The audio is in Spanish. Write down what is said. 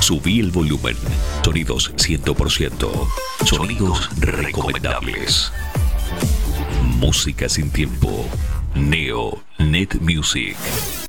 Subí el volumen. Sonidos 100%. Sonidos recomendables. Música sin tiempo. Neo Net Music.